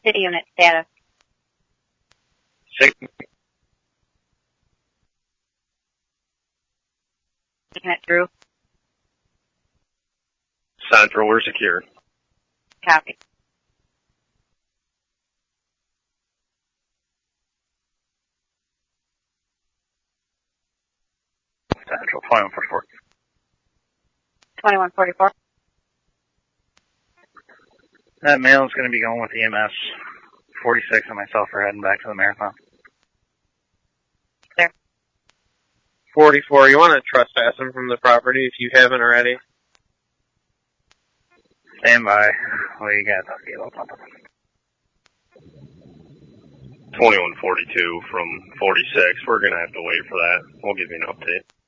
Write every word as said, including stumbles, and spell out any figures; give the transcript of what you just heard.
City unit status. Six. Taking it through. Central, we're secure. Copy. Central, twenty-one forty-four. twenty-one forty-four. That male is going to be going with E M S. forty-six and myself are heading back to the marathon. Clear. forty-four, you want to trespass him from the property if you haven't already? Stand by. We got the kilo pump. twenty-one forty-two from forty-six. We're going to have to wait for that. We'll give you an update.